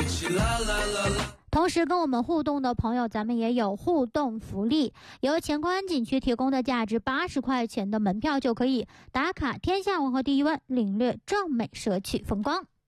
同时跟我们互动的朋友，咱们也有互动福利，由乾坤景区提供的价值80块钱的门票，就可以打卡天下文和第一湾，领略壮美摄取风光。